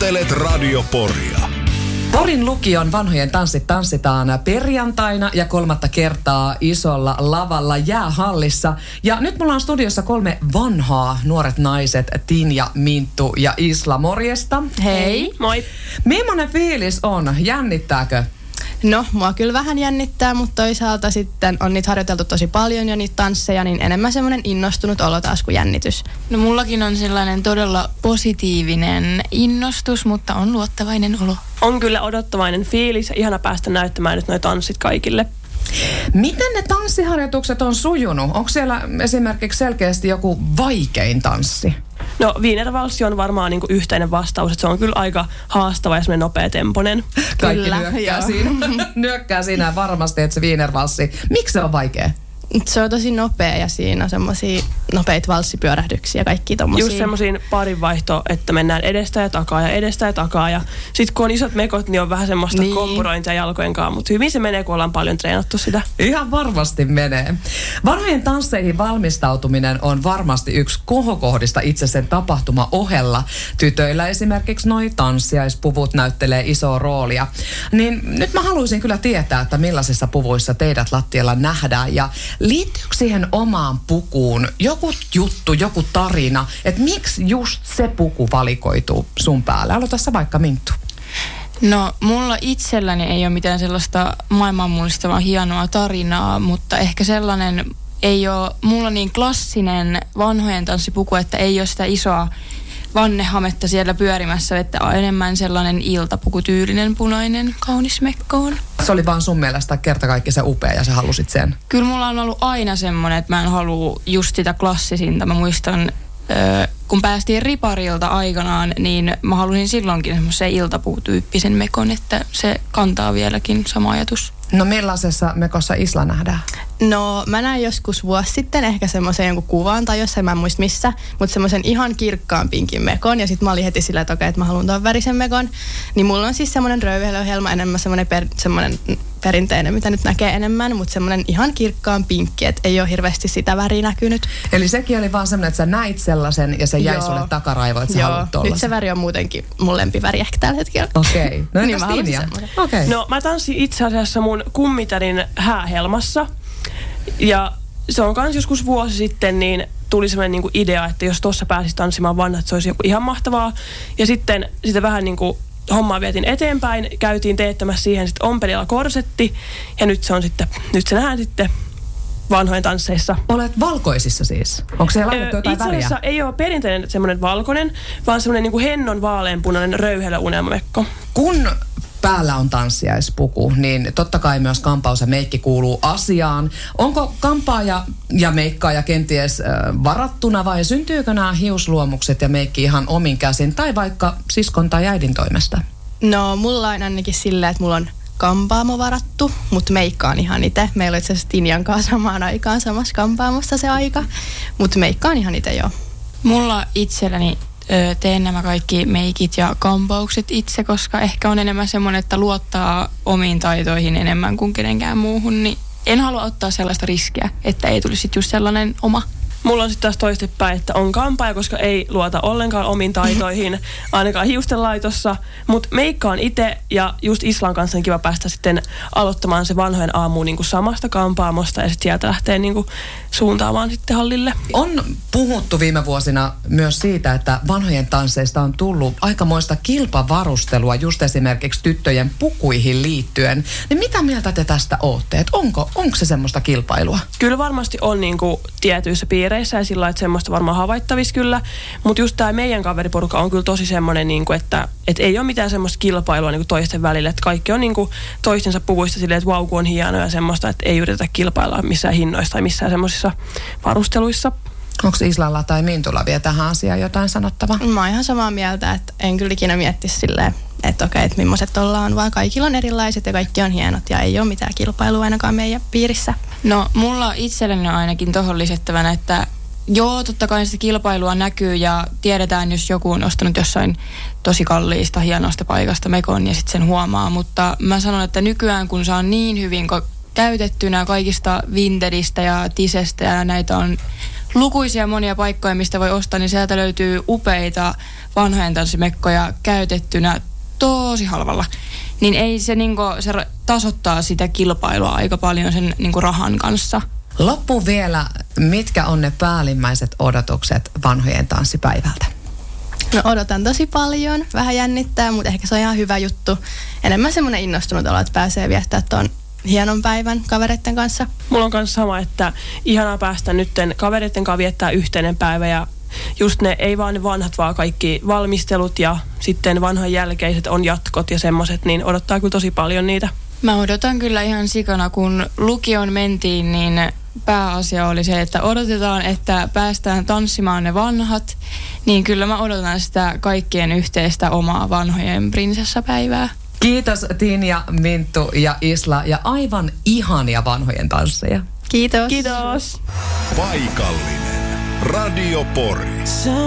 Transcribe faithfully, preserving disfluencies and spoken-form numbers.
Kuuntelet Radio Poria. Porin lukion vanhojen tanssit tanssitaan perjantaina ja kolmatta kertaa isolla lavalla jäähallissa. Ja nyt mulla on studiossa kolme vanhaa nuoret naiset, Tinja, Minttu ja Isla. Morjesta. Hei. Moi. Millainen fiilis on? Jännittääkö? No, mua kyllä vähän jännittää, mutta toisaalta sitten on niitä harjoiteltu tosi paljon ja niitä tansseja, niin enemmän semmoinen innostunut olo taas kuin jännitys. No mullakin on sellainen todella positiivinen innostus, mutta on luottavainen olo. On kyllä odottavainen fiilis ja ihana päästä näyttämään nyt noi tanssit kaikille. Miten ne tanssiharjoitukset on sujunut? Onko siellä esimerkiksi selkeästi joku vaikein tanssi? No wienervalssi on varmaan niinku yhteinen vastaus, että se on kyllä aika haastava ja semmoinen nopeatempoinen. Kaikki Kyllä, nyökkää joo. siinä, nyökkää siinä varmasti, että se wienervalssi. Miksi se on vaikea? Se on tosi nopea ja siinä on semmoisia nopeita valssipyörähdyksiä ja kaikki tommosia. Just semmoisiin parinvaihto, että mennään edestä ja takaa ja edestä ja takaa. Ja sit kun on isot mekot, niin on vähän semmoista Niin. kompurointia jalkojen kanssa, mutta hyvin se menee, kun ollaan paljon treenattu sitä. Ihan varmasti menee. Vanhojen tansseihin valmistautuminen on varmasti yksi kohokohdista itse sen tapahtuma ohella. Tytöillä esimerkiksi noi tanssiaispuvut näyttelee isoa roolia. Niin nyt mä haluaisin kyllä tietää, että millaisissa puvuissa teidät lattialla nähdään. Ja liittyykö siihen omaan pukuun joku juttu, joku tarina, että miksi just se puku valikoituu sun päälle? Aloita sä vaikka Minttu. No mulla itselläni ei ole mitään sellaista maailman mullistavaa hienoa tarinaa, mutta ehkä sellainen ei ole mulla niin klassinen vanhojen tanssipuku, että ei ole sitä isoa vannehametta siellä pyörimässä, että on enemmän sellainen iltapukutyylinen punainen kaunis mekkoon. Se oli vaan sun mielestä kertakaikkisen upea ja sä halusit sen. Kyllä mulla on ollut aina semmoinen, että mä en halua just sitä klassisinta. Mä muistan, ö, kun päästiin riparilta aikanaan, niin mä halusin silloinkin semmoisen iltapukutyyppisen mekon, että se kantaa vieläkin sama ajatus. No millaisessa mekossa Isla nähdään? No mä näin joskus vuosi sitten ehkä semmoisen jonkun kuvan tai jossain, mä en muista missä, mutta semmoisen ihan kirkkaan pinkin mekon ja sitten mä olin heti sillä, että okei, että mä haluan tuon värisen mekon. Niin mulla on siis semmoinen röyhelöhelma, enemmän semmoinen per, semmoinen perinteinen, mitä nyt näkee enemmän, mutta semmoinen ihan kirkkaan pinkki, että ei ole hirveästi sitä väriä näkynyt. Eli sekin oli vaan semmoinen, että sä näit sellaisen ja se jäi Joo. sulle takaraivoon, että sä Joo, haluat tollasen. nyt se väri on muutenkin mun lempiväri ehkä tällä hetkellä. Okei. Okay. No Niin entäs mä halusin Tinja? semmoinen. Okei. No mä tanssin itse asiassa mun kummitärin häähelmassa. Ja se on kans joskus vuosi sitten, niin tuli semmoinen niinku idea, että jos tuossa pääsisi tanssimaan vanha, että se olisi joku ihan mahtavaa. Ja sitten sitä vähän niinku hommaa vietin eteenpäin, käytiin teettämässä siihen sitten ompelijalla korsetti. Ja nyt se on sitten, nyt se nähdään sitten vanhojen tansseissa. Olet valkoisissa siis? Onko siellä laitettu jotain Itse väriä? asiassa ei ole perinteinen semmoinen valkoinen, vaan semmoinen niinku hennon vaaleanpunainen röyhelö unelmamekko. Kun päällä on tanssiaispuku, niin totta kai myös kampaus ja meikki kuuluu asiaan. Onko kampaaja ja meikkaaja kenties äh, varattuna vai syntyykö nämä hiusluomukset ja meikki ihan omin käsin tai vaikka siskon tai äidin toimesta? No mulla on ainakin silleen, että mulla on kampaamo varattu, mutta meikkaan ihan itse. Meillä on itse asiassa Tinjan kanssa samaan aikaan samassa kampaamossa se aika, mutta meikkaan ihan itse joo. Mulla itselläni ö, teen nämä kaikki meikit ja kampaukset itse, koska ehkä on enemmän semmoinen, että luottaa omiin taitoihin enemmän kuin kenenkään muuhun, niin en halua ottaa sellaista riskiä, että ei tulisi just sellainen oma. Mulla on sitten taas toistepäin, että on kampaaja, koska ei luota ollenkaan omiin taitoihin, ainakaan hiustenlaitossa. Mutta meikkaan itse ja just Islan kanssa on kiva päästä sitten aloittamaan se vanhojen aamuun niin kuin samasta kampaamosta ja sitten sieltä lähtee niin kuin suuntaamaan sitten hallille. On puhuttu viime vuosina myös siitä, että vanhojen tansseista on tullut aikamoista kilpavarustelua just esimerkiksi tyttöjen pukuihin liittyen. Niin mitä mieltä te tästä ootte? Et onko, onko se semmoista kilpailua? Kyllä varmasti on niin kuin tietyissä piireissä ja sillä lailla, että semmoista varmaan havaittavissa kyllä. Mutta just tämä meidän kaveriporukka on kyllä tosi semmoinen, niin kuin, että, että ei ole mitään semmoista kilpailua niin kuin toisten välillä. Että kaikki on niin kuin toistensa puvuista silleen, että vau, kun on hienoa ja semmoista, että ei yritetä kilpailla missään hinnoissa tai missään semmoisissa varusteluissa. Onko Islalla tai Mintulla vielä tähän asiaan jotain sanottavaa? Mä oon ihan samaa mieltä, että en kyllä ikinä miettisi silleen, että okei, että millaiset ollaan, vaan kaikilla on erilaiset ja kaikki on hienot ja ei ole mitään kilpailua ainakaan meidän piirissä. No mulla itselleni on ainakin tohon lisättävänä, että joo, totta kai sitä kilpailua näkyy ja tiedetään, jos joku on ostanut jossain tosi kalliista, hienosta paikasta mekon ja sitten sen huomaa, mutta mä sanon, että nykyään kun saa niin hyvin käytettynä kaikista Vintedistä ja Tisestä ja näitä on lukuisia monia paikkoja, mistä voi ostaa, niin sieltä löytyy upeita vanhojen tanssimekkoja käytettynä tosi halvalla. Niin ei se, niinku, se tasoittaa sitä kilpailua aika paljon sen niinku rahan kanssa. Loppu vielä, mitkä on ne päällimmäiset odotukset vanhojen tanssipäivältä? No odotan tosi paljon, vähän jännittää, mutta ehkä se on ihan hyvä juttu. Enemmän semmoinen innostunut olo, että pääsee viettää tuon hienon päivän kavereiden kanssa. Mulla on myös sama, että ihanaa päästä nytten kavereiden kanssa viettää yhteinen päivä ja just ne, ei vaan ne vanhat, vaan kaikki valmistelut ja sitten vanhan jälkeiset on jatkot ja semmoiset, niin odottaa kyllä tosi paljon niitä. Mä odotan kyllä ihan sikana, kun lukion mentiin, niin pääasia oli se, että odotetaan, että päästään tanssimaan ne vanhat, niin kyllä mä odotan sitä kaikkien yhteistä omaa vanhojen prinsessapäivää. Kiitos Tinja, Minttu ja Isla ja aivan ihania vanhojen tansseja. Kiitos. Kiitos. Paikallinen Radio Pori.